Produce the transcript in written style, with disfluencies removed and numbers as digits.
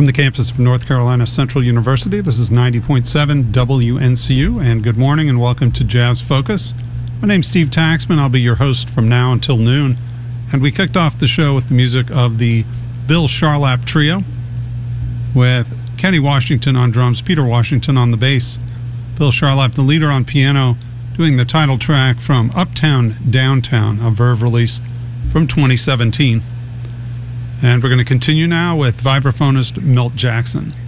From the campus of North Carolina Central University, this is 90.7 WNCU, and good morning and welcome to Jazz Focus. My name's Steve Taxman. I'll be your host from now until noon, and we kicked off the show with the music of the Bill Charlap Trio, with Kenny Washington on drums, Peter Washington on the bass, Bill Charlap, the leader, on piano, doing the title track from Uptown Downtown, a Verve release from 2017. And we're going to continue now with vibraphonist Milt Jackson.